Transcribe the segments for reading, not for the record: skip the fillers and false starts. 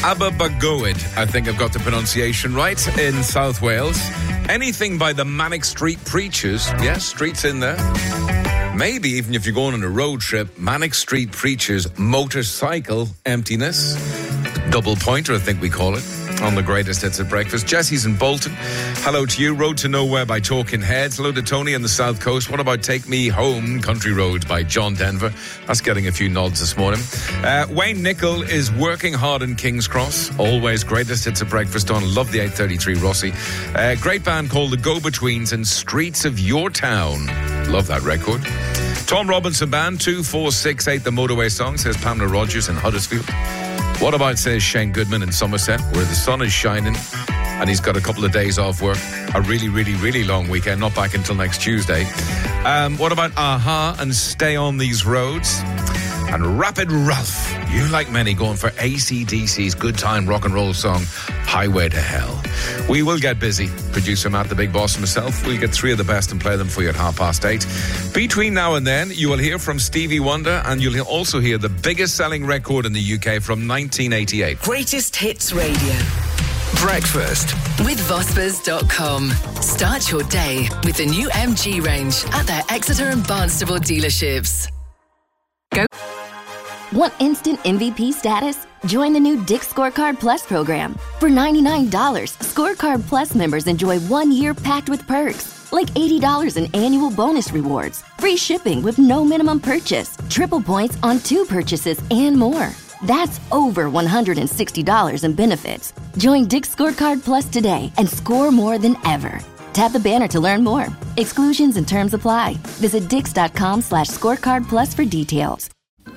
Aberystwyth, I think I've got the pronunciation right, in South Wales. Anything by the Manic Street Preachers. Yes, Street's in there. Maybe even if you're going on a road trip, Manic Street Preachers, Motorcycle Emptiness. Double pointer, I think we call it, on the greatest hits at breakfast. Jesse's in Bolton. Hello to you. Road to Nowhere by Talking Heads. Hello to Tony on the South Coast. What about Take Me Home, Country Roads by John Denver? That's getting a few nods this morning. Wayne Nickel is Working Hard in King's Cross. Always greatest hits at breakfast on Love the 833 Rossi. Great band called the Go-Betweens and Streets of Your Town. Love that record. Tom Robinson Band, 2468, the Motorway Song, says Pamela Rogers in Huddersfield. What about, says Shane Goodman in Somerset, where the sun is shining and he's got a couple of days off work. A really, really, really long weekend, not back until next Tuesday. What about Aha and Stay on These Roads? And Rapid Ralph, you like many, going for AC/DC's good time rock and roll song, Highway to Hell. We will get busy. Producer Matt, the big boss himself, we'll get three of the best and play them for you at 8:30. Between now and then, you will hear from Stevie Wonder, and you'll also hear the biggest selling record in the UK from 1988. Greatest Hits Radio. Breakfast with Vospers.com. Start your day with the new MG range at their Exeter and Barnstable dealerships. Go. Want instant MVP status? Join the new Dick's Scorecard Plus program. For $99, Scorecard Plus members enjoy 1 year packed with perks, like $80 in annual bonus rewards, free shipping with no minimum purchase, triple points on 2 purchases, and more. That's over $160 in benefits. Join Dick's Scorecard Plus today and score more than ever. Tap the banner to learn more. Exclusions and terms apply. Visit dix.com/scorecard plus for details.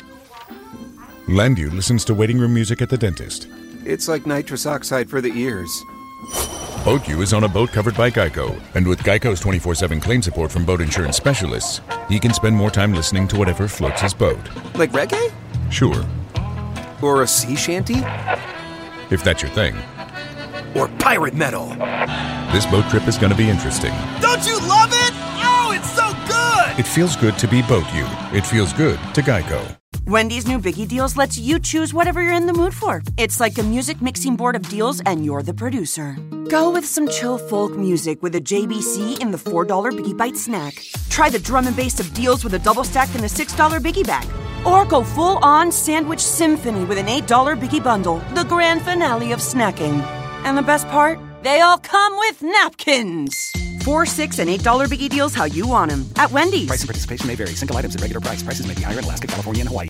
Landu listens to waiting room music at the dentist. It's like nitrous oxide for the ears. BoatU is on a boat covered by Geico. And with Geico's 24/7 claim support from boat insurance specialists, he can spend more time listening to whatever floats his boat. Like reggae? Sure. Or a sea shanty? If that's your thing. Or pirate metal. This boat trip is going to be interesting. Don't you love it? Oh, it's so good! It feels good to be BoatU. It feels good to Geico. Wendy's new Biggie Deals lets you choose whatever you're in the mood for. It's like a music mixing board of deals, and you're the producer. Go with some chill folk music with a JBC in the $4 Biggie Bite snack. Try the drum and bass of deals with a double stack in the $6 Biggie Bag. Or go full-on sandwich symphony with an $8 Biggie Bundle, the grand finale of snacking. And the best part? They all come with napkins. $4, $6, and $8 Biggie Deals how you want them. At Wendy's. Price and participation may vary. Single items at regular price. Prices may be higher in Alaska, California, and Hawaii.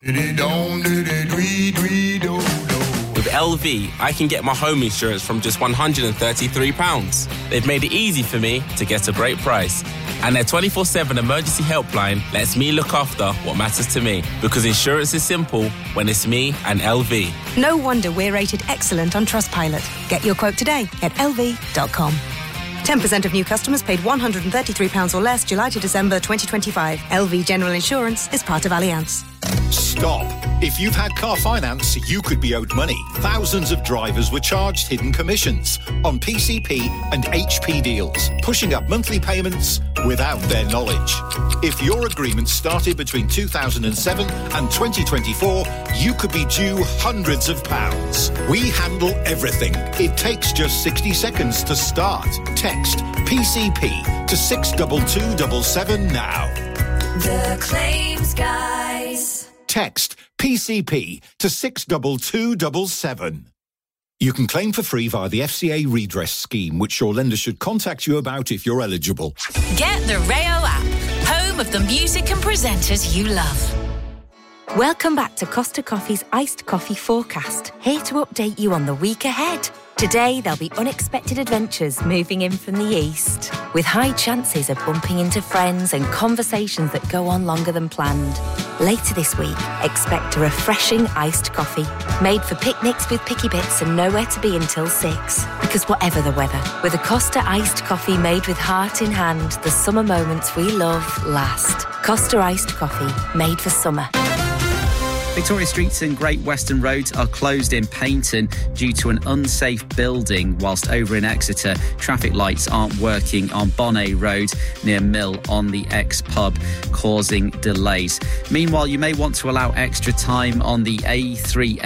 With LV, I can get my home insurance from just £133. They've made it easy for me to get a great price. And their 24/7 emergency helpline lets me look after what matters to me. Because insurance is simple when it's me and LV. No wonder we're rated excellent on Trustpilot. Get your quote today at lv.com. 10% of new customers paid £133 or less July to December 2025. LV General Insurance is part of Allianz. Stop. If you've had car finance, you could be owed money. Thousands of drivers were charged hidden commissions on PCP and HP deals, pushing up monthly payments without their knowledge. If your agreement started between 2007 and 2024, you could be due hundreds of pounds. We handle everything. It takes just 60 seconds to start. Text PCP to 62277 now. The Claims Guys. Text PCP to 62277. You can claim for free via the FCA redress scheme, which your lender should contact you about if you're eligible. Get the Rayo app, home of the music and presenters you love. Welcome back to Costa Coffee's Iced Coffee Forecast, here to update you on the week ahead. Today, there'll be unexpected adventures moving in from the east, with high chances of bumping into friends and conversations that go on longer than planned. Later this week, expect a refreshing iced coffee, made for picnics with picky bits and nowhere to be until 6. Because whatever the weather, with a Costa iced coffee made with heart in hand, the summer moments we love last. Costa iced coffee, made for summer. Victoria Streets and Great Western Roads are closed in Paignton due to an unsafe building, whilst over in Exeter, traffic lights aren't working on Bonnet Road near Mill on the ex-pub, causing delays. Meanwhile, you may want to allow extra time on the A3